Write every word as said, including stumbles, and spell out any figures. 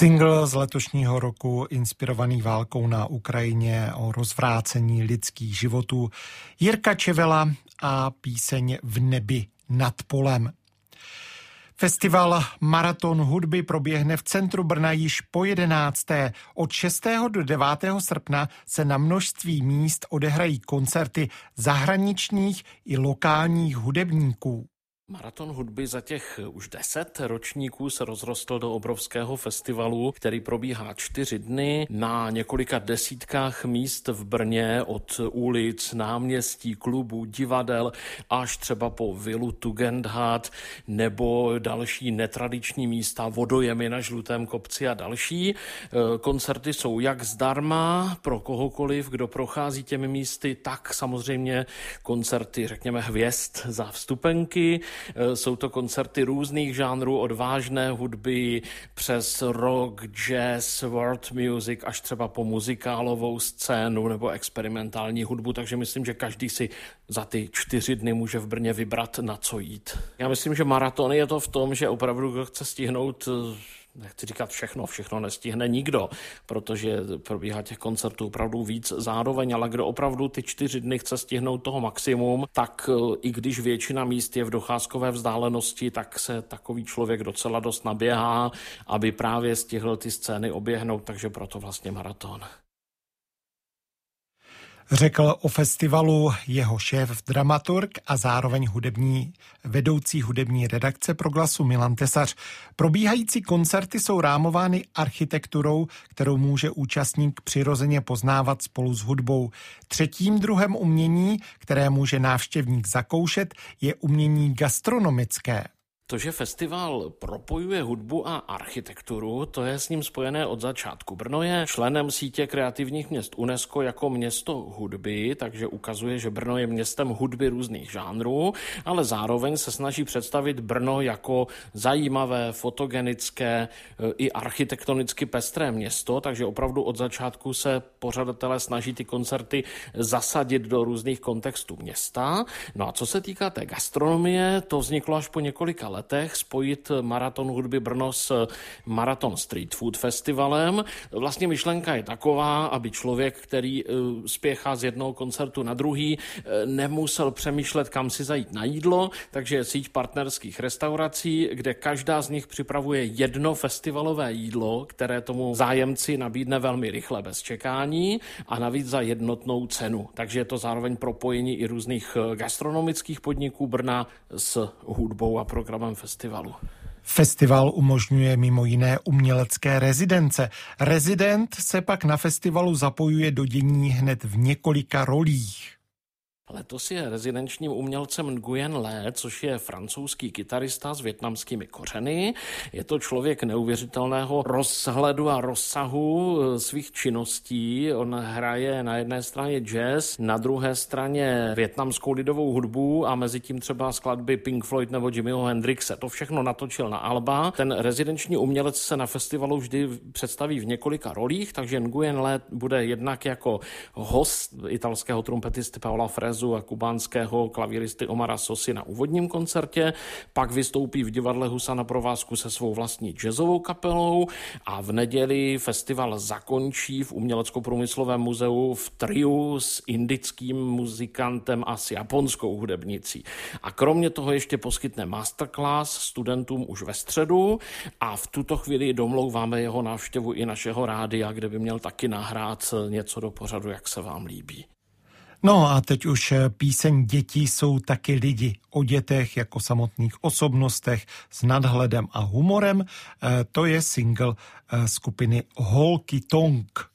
Single z letošního roku inspirovaný válkou na Ukrajině o rozvrácení lidských životů Jirka Čevela a píseň V nebi nad polem. Festival Maraton hudby proběhne v centru Brna již po jedenácté. Od šestého do devátého srpna se na množství míst odehrají koncerty zahraničních i lokálních hudebníků. Maraton hudby za těch už deset ročníků se rozrostl do obrovského festivalu, který probíhá čtyři dny na několika desítkách míst v Brně, od ulic, náměstí, klubů, divadel až třeba po vilu Tugendhat nebo další netradiční místa, vodojemy na Žlutém kopci a další. Koncerty jsou jak zdarma pro kohokoliv, kdo prochází těmi místy, tak samozřejmě koncerty, řekněme, hvězd za vstupenky. Jsou to koncerty různých žánrů, od vážné hudby přes rock, jazz, world music až třeba po muzikálovou scénu nebo experimentální hudbu, takže myslím, že každý si za ty čtyři dny může v Brně vybrat, na co jít. Já myslím, že maraton je to v tom, že opravdu kdo chce stihnout, nechci říkat všechno, všechno nestihne nikdo, protože probíhá těch koncertů opravdu víc zároveň, ale kdo opravdu ty čtyři dny chce stihnout toho maximum, tak i když většina míst je v docházkové vzdálenosti, tak se takový člověk docela dost naběhá, aby právě stihl ty scény oběhnout, takže proto vlastně maraton. Řekl o festivalu jeho šéf, dramaturg a zároveň hudební, vedoucí hudební redakce Proglasu Milan Tesař. Probíhající koncerty jsou rámovány architekturou, kterou může účastník přirozeně poznávat spolu s hudbou. Třetím druhem umění, které může návštěvník zakoušet, je umění gastronomické. To, že festival propojuje hudbu a architekturu, to je s ním spojené od začátku. Brno je členem sítě kreativních měst UNESCO jako město hudby, takže ukazuje, že Brno je městem hudby různých žánrů, ale zároveň se snaží představit Brno jako zajímavé, fotogenické i architektonicky pestré město, takže opravdu od začátku se pořadatelé snaží ty koncerty zasadit do různých kontextů města. No a co se týká té gastronomie, to vzniklo až po několika letech, spojit Maraton hudby Brno s Maraton Street Food Festivalem. Vlastně myšlenka je taková, aby člověk, který spěchá z jednoho koncertu na druhý, nemusel přemýšlet, kam si zajít na jídlo, takže je síť partnerských restaurací, kde každá z nich připravuje jedno festivalové jídlo, které tomu zájemci nabídne velmi rychle, bez čekání a navíc za jednotnou cenu. Takže je to zároveň propojení i různých gastronomických podniků Brna s hudbou a programem festivalu. Festival umožňuje mimo jiné umělecké rezidence. Rezident se pak na festivalu zapojuje do dění hned v několika rolích. Letos je rezidenčním umělcem Nguyen Le, což je francouzský kytarista s vietnamskými kořeny. Je to člověk neuvěřitelného rozhledu a rozsahu svých činností. On hraje na jedné straně jazz, na druhé straně vietnamskou lidovou hudbu a mezi tím třeba skladby Pink Floyd nebo Jimiho Hendrixe. To všechno natočil na alba. Ten rezidenční umělec se na festivalu vždy představí v několika rolích, takže Nguyen Le bude jednak jako host italského trumpetisty Paola Frezu a kubánského klavíristy Omara Sosy na úvodním koncertě, pak vystoupí v divadle Husa na provázku se svou vlastní jazzovou kapelou a v neděli festival zakončí v Umělecko-průmyslovém muzeu v triu s indickým muzikantem a s japonskou hudebnicí. A kromě toho ještě poskytne masterclass studentům už ve středu a v tuto chvíli domlouváme jeho návštěvu i našeho rádia, kde by měl taky nahrát něco do pořadu, jak se vám líbí. No a teď už píseň Děti jsou taky lidi, o dětech jako samotných osobnostech s nadhledem a humorem. To je single skupiny Holky Tonk.